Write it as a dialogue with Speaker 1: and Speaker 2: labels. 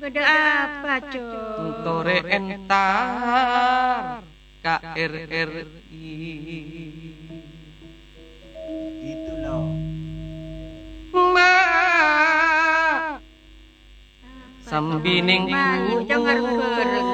Speaker 1: Beda apa, Cok?
Speaker 2: Tore entar KRRI.
Speaker 3: Itu loh.
Speaker 2: Ma sambining
Speaker 1: Malu jangan bereng.